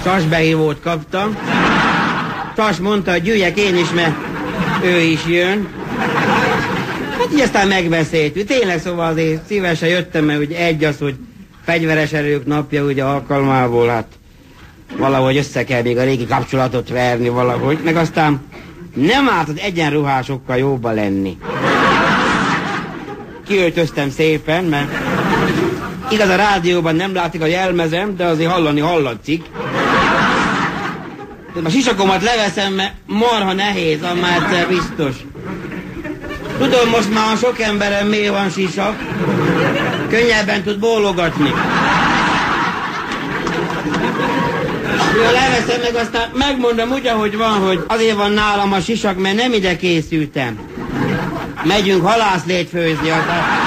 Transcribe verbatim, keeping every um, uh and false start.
Sasbehívót kaptam. Sas mondta, hogy jöjjek én is, mert ő is jön. Hát így aztán megbeszéltük. Tényleg, szóval azért szívesen jöttem, mert ugye egy az, hogy fegyveres erők napja ugye alkalmából, hát valahogy össze kell még a régi kapcsolatot verni valahogy, meg aztán nem árt az egyenruhásokkal jóba lenni. Kiöltöztem szépen, mert igaz a rádióban nem látszik a jelmezem, de azért hallani hallatszik. A sisakomat leveszem, mert marha nehéz, amár biztos. Tudom, most már sok emberem miért van sisak. Könnyebben tud bólogatni. Ja, leveszem meg, aztán megmondom úgy, ahogy van, hogy azért van nálam a sisak, mert nem ide készültem. Megyünk halászlét főzni, aztán